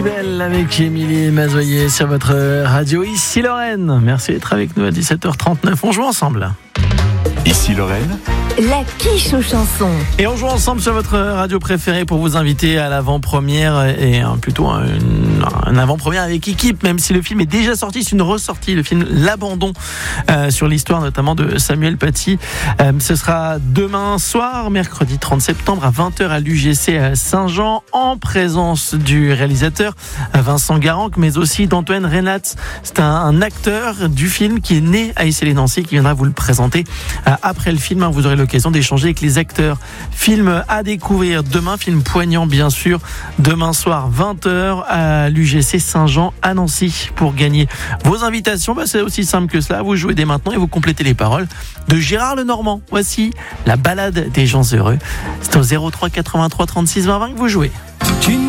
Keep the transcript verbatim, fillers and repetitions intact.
Belle avec Émilie Mazoyer sur votre radio. Ici Lorraine, merci d'être avec nous à dix-sept heures trente-neuf. On joue ensemble. Ici Lorraine, la quiche aux chansons. Et on joue ensemble sur votre radio préférée pour vous inviter à l'avant-première et euh, plutôt un, un avant-première avec équipe, même si le film est déjà sorti, c'est une ressortie, le film L'Abandon, euh, sur l'histoire notamment de Samuel Paty. Euh, ce sera demain soir, mercredi trente septembre à vingt heures à l'U G C à Saint-Jean, en présence du réalisateur Vincent Garanc, mais aussi d'Antoine Reynat. C'est un, un acteur du film qui est né à Issy-les-Nancy, qui viendra vous le présenter euh, après le film. Vous aurez l'occasion d'échanger avec les acteurs. Film à découvrir demain, film poignant bien sûr, demain soir vingt heures à l'U G C Saint-Jean à Nancy. Pour gagner vos invitations, bah c'est aussi simple que cela, vous jouez dès maintenant et vous complétez les paroles de Gérard Lenormand. Voici la balade des gens heureux. C'est au zéro trois quatre-vingt-trois trente-six vingt vingt que vous jouez.